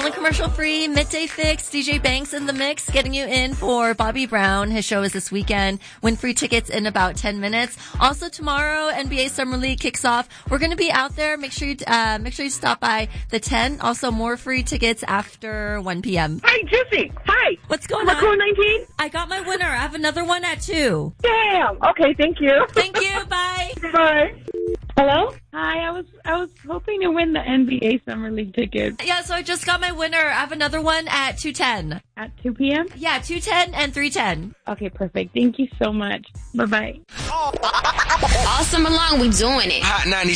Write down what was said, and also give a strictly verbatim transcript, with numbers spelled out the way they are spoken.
and commercial-free Midday Fix. D J Banks in the mix, getting you in for Bobby Brown. His show is this weekend. Win free tickets in about ten minutes. Also tomorrow, N B A Summer League kicks off. We're going to be out there. Make sure you uh, make sure you stop by the tent. Also, more free tickets after one p.m. Hi, Jesse. Hi. What's going Raccoon on? nineteen? I got my winner. I have another one at two. Damn. Okay, thank you. Thank you. Bye. Bye. Hello? Hi, I was I was hoping to win the N B A Summer League tickets. Yeah, so I just got my winner. I have another one at two ten. At two p.m.? Yeah, two ten and three ten. Okay, perfect. Thank you so much. Bye-bye. All summer long, we doing it. Hot ninety.